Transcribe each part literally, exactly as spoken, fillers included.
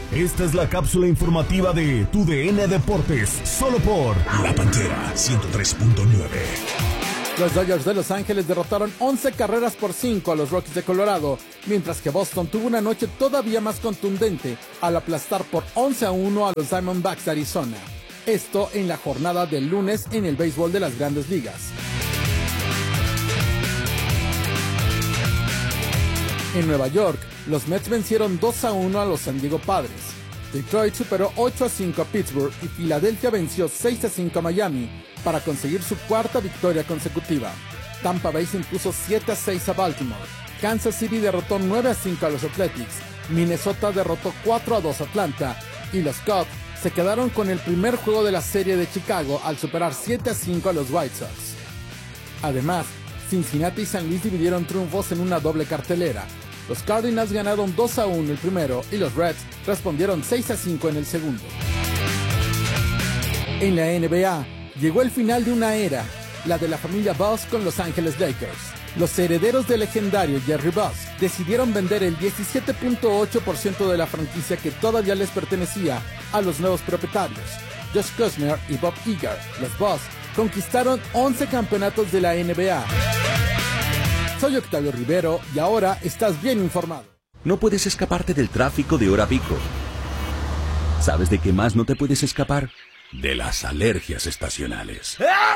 Esta es la cápsula informativa de Tu D N Deportes, solo por La Pantera ciento tres punto nueve. Los Dodgers de Los Ángeles derrotaron once carreras por cinco a los Rockies de Colorado, mientras que Boston tuvo una noche todavía más contundente al aplastar por once a uno a los Diamondbacks de Arizona. Esto en la jornada del lunes en el béisbol de las Grandes Ligas. En Nueva York, los Mets vencieron dos a uno a los San Diego Padres. Detroit superó ocho a cinco a Pittsburgh y Filadelfia venció seis a cinco a Miami para conseguir su cuarta victoria consecutiva. Tampa Bay se impuso siete a seis a Baltimore. Kansas City derrotó nueve a cinco a los Athletics. Minnesota derrotó cuatro a dos a Atlanta. Y los Cubs se quedaron con el primer juego de la serie de Chicago al superar siete a cinco a los White Sox. Además, Cincinnati y San Luis dividieron triunfos en una doble cartelera. Los Cardinals ganaron dos a uno el primero y los Reds respondieron seis a cinco en el segundo. En la N B A, llegó el final de una era, la de la familia Buss con Los Ángeles Lakers. Los herederos del legendario Jerry Buss decidieron vender el diecisiete punto ocho por ciento de la franquicia que todavía les pertenecía a los nuevos propietarios, Josh Kushner y Bob Iger. Los Buss conquistaron once campeonatos de la N B A. Soy Octavio Rivero y ahora estás bien informado. No puedes escaparte del tráfico de hora pico. ¿Sabes de qué más no te puedes escapar? De las alergias estacionales.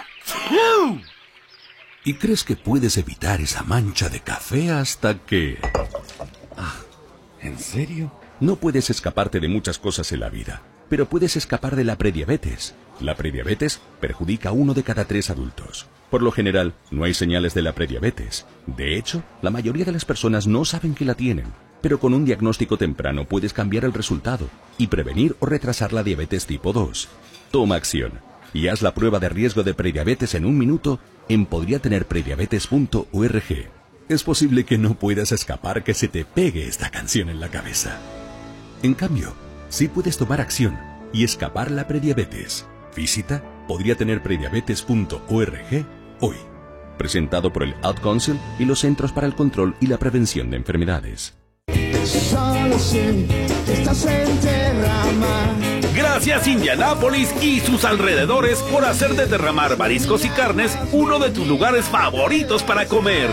¿Y crees que puedes evitar esa mancha de café hasta que... Ah, ¿en serio? No puedes escaparte de muchas cosas en la vida, pero puedes escapar de la prediabetes. La prediabetes perjudica a uno de cada tres adultos. Por lo general, no hay señales de la prediabetes. De hecho, la mayoría de las personas no saben que la tienen. Pero con un diagnóstico temprano puedes cambiar el resultado y prevenir o retrasar la diabetes tipo dos. Toma acción y haz la prueba de riesgo de prediabetes en un minuto en podría tener prediabetes punto org. Es posible que no puedas escapar que se te pegue esta canción en la cabeza. En cambio, sí puedes tomar acción y escapar la prediabetes. Visita podría tener prediabetes punto org hoy. Presentado por el Ad Council y los Centros para el Control y la Prevención de Enfermedades. Solo sé que estás en Terramar. Gracias Indianápolis y sus alrededores por hacer de Terramar Mariscos y Carnes uno de tus lugares favoritos para comer.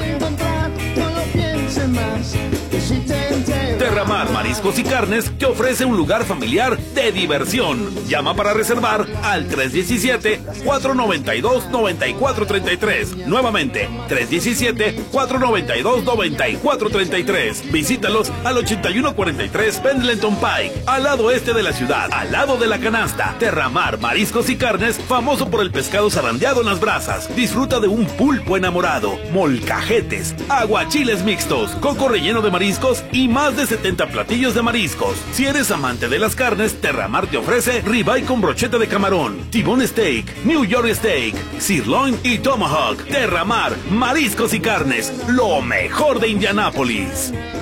Terramar Mariscos y Carnes te ofrece un lugar familiar de diversión. Llama para reservar al tres uno siete, cuatro nueve dos, nueve cuatro tres tres. Nuevamente, tres uno siete, cuatro nueve dos, nueve cuatro tres tres. Visítalos al ochenta y uno cuarenta y tres Pendleton Pike, al lado este de la ciudad, al lado de la canasta. Terramar Mariscos y Carnes, famoso por el pescado zarandeado en las brasas. Disfruta de un pulpo enamorado, molcajetes, aguachiles mixtos, coco relleno de mariscos y más de setenta platillos de mariscos. Si eres amante de las carnes, Terramar te ofrece ribeye con brocheta de camarón, T-bone steak, New York steak, sirloin y tomahawk. Terramar Mariscos y Carnes, lo mejor de Indianápolis.